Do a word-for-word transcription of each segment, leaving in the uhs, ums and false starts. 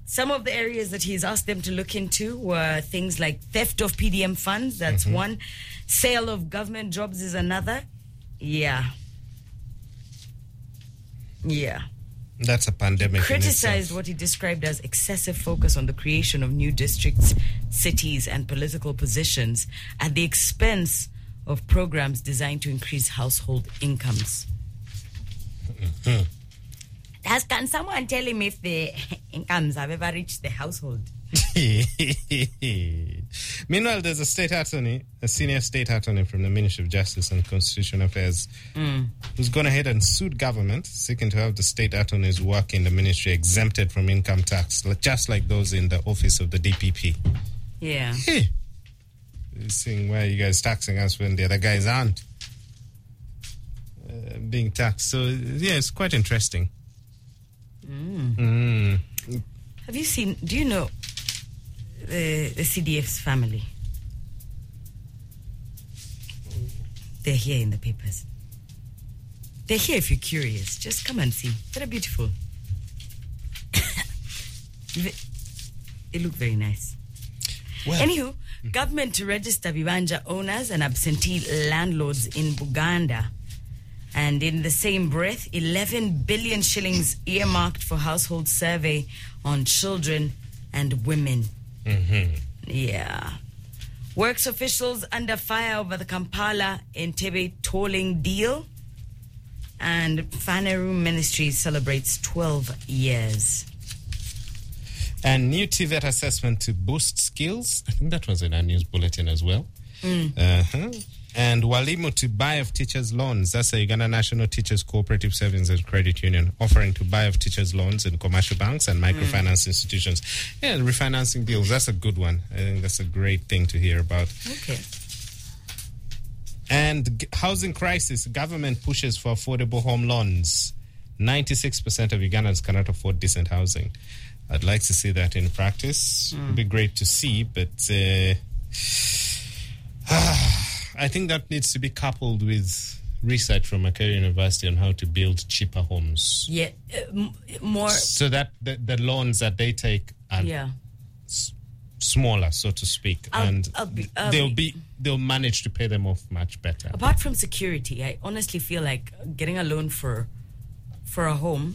Some of the areas that he's asked them to look into were things like theft of P D M funds, that's mm-hmm. one. Sale of government jobs is another. Yeah. Yeah. That's a pandemic. He criticized what he described as excessive focus on the creation of new districts, cities, and political positions at the expense of programs designed to increase household incomes. Mm-hmm. Has, can someone tell him if the incomes have ever reached the household? Meanwhile, there's a state attorney, a senior state attorney from the Ministry of Justice and Constitutional Affairs, mm. who's gone ahead and sued government, seeking to have the state attorneys work in the ministry exempted from income tax, just like those in the office of the D P P. Yeah. Hey, seeing why are you guys taxing us when the other guys aren't uh, being taxed? So yeah, it's quite interesting. Mm. Mm. Have you seen, do you know the, the C D F's family? They're here in the papers. They're here if you're curious. Just come and see. They're beautiful. they, they look very nice. Well. Anywho, mm. government to register Vibanja owners and absentee landlords in Buganda. And in the same breath, eleven billion shillings earmarked for household survey on children and women. Mm-hmm. Yeah. Works officials under fire over the Kampala Entebbe tolling deal. And Faneru Ministries celebrates twelve years. And new T V E T assessment to boost skills. I think that was in our news bulletin as well. Mm. Uh-huh. And Walimu to buy of teachers' loans. That's the Uganda National Teachers Cooperative Savings and Credit Union offering to buy of teachers' loans in commercial banks and microfinance mm. institutions. Yeah, refinancing deals. That's a good one. I think that's a great thing to hear about. Okay. And g- housing crisis. Government pushes for affordable home loans. ninety-six percent of Ugandans cannot afford decent housing. I'd like to see that in practice. Mm. It'd be great to see, but... Uh, I think that needs to be coupled with research from Makerere University on how to build cheaper homes. Yeah, uh, m- more... So that the, the loans that they take are yeah. s- smaller, so to speak. I'll, and I'll be, I'll they'll be, be they'll manage to pay them off much better. Apart from security, I honestly feel like getting a loan for for a home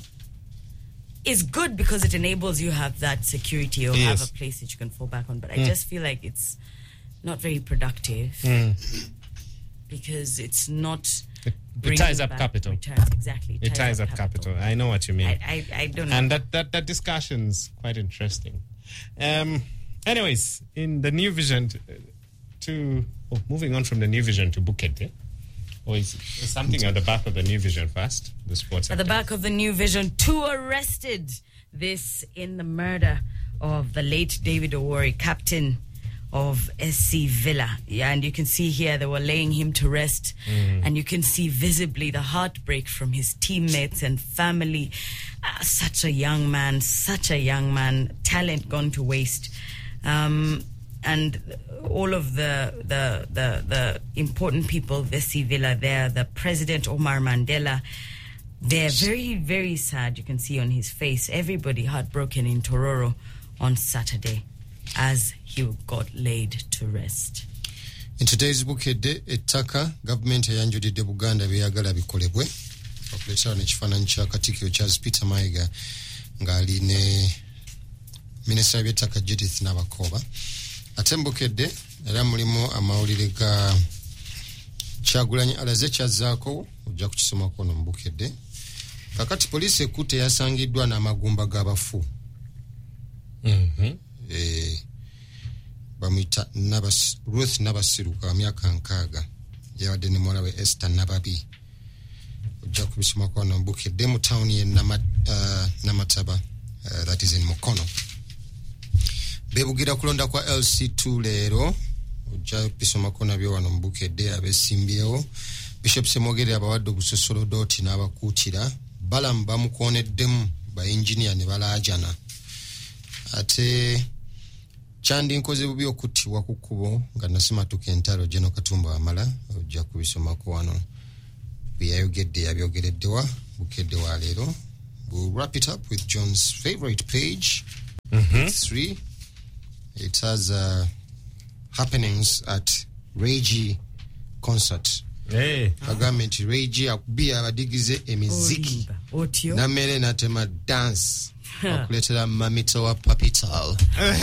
is good because it enables you to have that security or yes. have a place that you can fall back on. But I mm. just feel like it's not very productive mm. because it's not. It, it ties up capital. Returns. Exactly. It ties, it ties up, up capital. capital. I know what you mean. I, I, I don't know. And that, that, that discussion's quite interesting. Um, anyways, in the New Vision to, to oh, moving on from the New Vision to Bukete. Or is, is something at the back of the New Vision first? The sports At the back of the New Vision, two arrested. This in the murder of the late David Owori, captain of S C Villa. Yeah, and you can see here they were laying him to rest. Mm. And you can see visibly the heartbreak from his teammates and family. Uh, such a young man, such a young man, talent gone to waste. Um, and all of the, the, the, the important people of S C Villa there, the President Omar Mandela, they're very, very sad. You can see on his face, everybody heartbroken in Tororo on Saturday as he got laid to rest. In today's Bukedde, ettaka government eyanjulidde Buganda byeyagala bikolebwe. Okuleetera n'ekifaananyi kya Katikkiro Charles Peter Mayiga ng'ali ne minisita w'eby'ettaka Judith Nabakoba. Ate Bukedde era mulimu amawulire ga Kyagulanyi alaze kyazzaako ojja kukisomako no mu Bukedde. Kakati poliisi ekkute yasangiddwa n'amagumba g'abafu. Mhm. Eh, bamuyita Nabas, Ruth Nabasiruka wa myaka nkaaga yawadde ne muwala we Esther Nababi. Ojja kubisomako no mu Bukedde mu tawuni ye Nama, uh, Namataba, uh, that is in Mukono. Bebugira kulonda kwa L C two leero ojja kubisomako nabyo wano mu Bukedde abesimbyewo. Bishop Semogere abawadde obusosolo dooti n'abakuutira balamu bamukoneddemu ba engineer ne balaajana. Ate Chandi nkoze bubi okuttibwa ku kkubo nga nasimatuka entalo Jeno Katumba Wamala ojja kubisomako wano byayogedde yabyogereddewa Bukedde wa leero. We'll wrap it up with John's favorite page, Mm-hmm. Three, it has uh, happenings at Reggie concert. Hey. Agambye nti Reggie akubiya abadigize emiziki Otio. namere natema dance akuletera mamito wa Papital.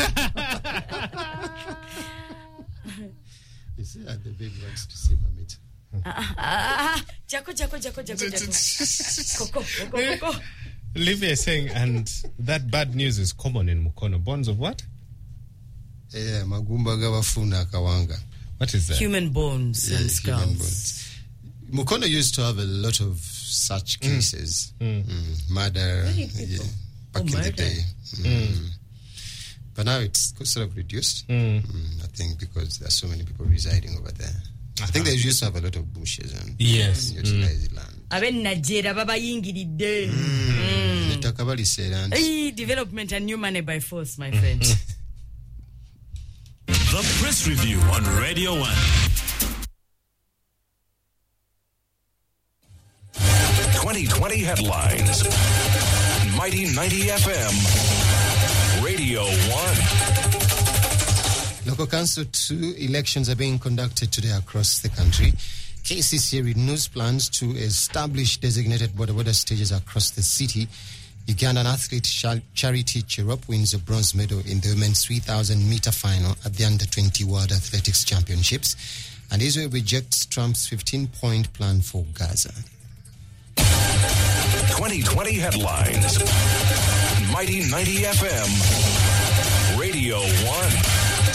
You see that the baby wants to see mamito. Ah, ah, ah, Jaco, Jaco, Jaco, Jaco, Jaco. Coco, Coco, Coco. Livia is saying, and that bad news is common in Mukono. Bonds of what? Yeah, magumba gabafuna kawanga. What is that? Human bones Yeah, and human skulls. bones. Mukono used to have a lot of such cases. Mm. Mm, murder, Really, yeah, people? back Oh, in the murder. day. Mm. But now it's sort of reduced. Mm. Mm, I think because there are so many people residing over there. I think they used to have a lot of bushes and Yes. utilize the land. Abe Najera baba yingiridde. Nettaka baliseera nti Hey, development and new money by force, my friend. The Press Review on Radio one. twenty twenty headlines. Mighty ninety F M. Radio one. Local Council two elections are being conducted today across the country. K C C A renews plans to establish designated border border stages across the city. Ugandan athlete Charity Cherop wins a bronze medal in the women's three thousand meter final at the under twenty World Athletics Championships. And Israel rejects Trump's fifteen point plan for Gaza. twenty twenty headlines. Mighty ninety F M. Radio one.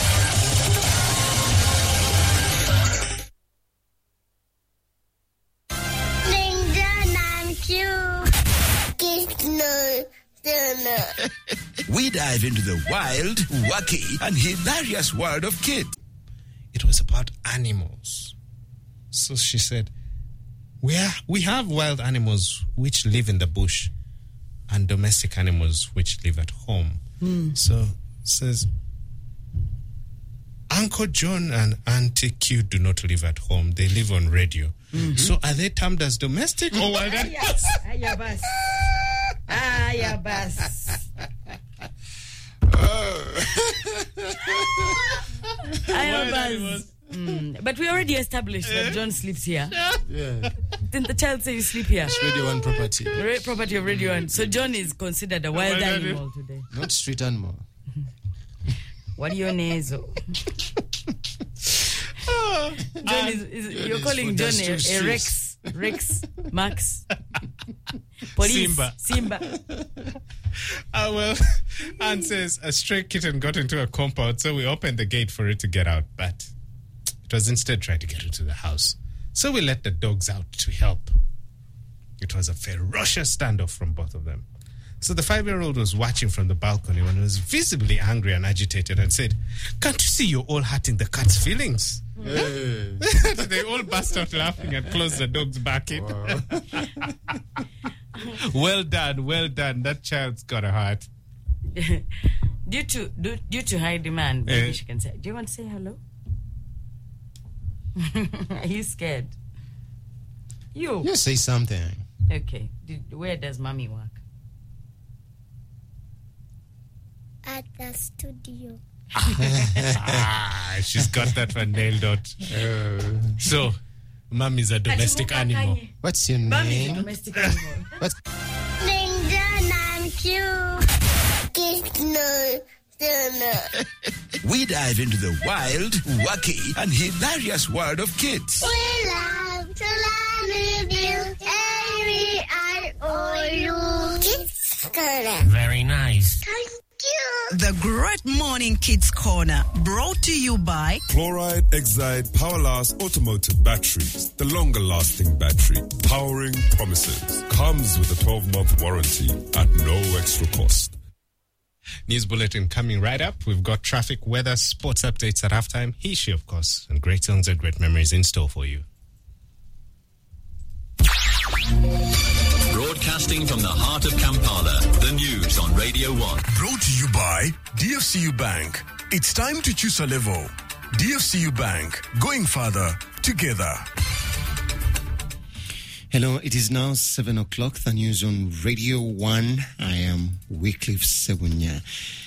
We dive into the wild, wacky, and hilarious world of kids. It was about animals. So she said, we, are, we have wild animals which live in the bush and domestic animals which live at home. Mm. So says, Uncle John and Auntie Q do not live at home. They live on radio. Mm-hmm. So are they termed as domestic or wild animals? Ayabas. Ayabas. Ayabas. Mm. But we already established that John sleeps here. Yeah. Didn't the child say you sleep here? It's Radio one property. Ra- property of Radio One. So John is considered a wild animal today. Not street animal. What do you nazo? John is, is you're is calling for John the a, a streets. Rex, Rex, Max, Police, Simba. Simba. Ah, well, Anne says a stray kitten got into a compound, so we opened the gate for it to get out, but it was instead trying to get into the house. So we let the dogs out to help. It was a ferocious standoff from both of them. So the five-year-old was watching from the balcony when he was visibly angry and agitated and said, "Can't you see you're all hurting the cat's feelings?" Hey. They all burst out laughing and closed the dogs back in. Wow. Well done, well done. That child's got a heart. due to due, due to high demand, maybe Eh. she can say, "Do you want to say hello?" Are you scared? You You say something. okay? Did, where does mommy work? At the studio. Ah, she's got that one nailed out. So, mom is a domestic animal. What's your Mommy is a name? domestic animal. What's Linda Nanchu. We dive into the wild, wacky, and hilarious world of kids. We love to learn with you. And we are all you. Kids Corner. Very nice. Thank you. The Great Morning Kids Corner, brought to you by Chloride Exide Powerlast Automotive Batteries, the longer lasting battery, powering promises. Comes with a twelve month warranty at no extra cost. News bulletin coming right up. We've got traffic, weather, sports updates at halftime. He, she, of course, and great songs and great memories in store for you. Broadcasting from the heart of Kampala, the news on Radio one. Brought to you by D F C U Bank. It's time to choose a level. D F C U Bank, going further together. Hello, it is now seven o'clock. The news on Radio one. I am Wycliffe Segunya.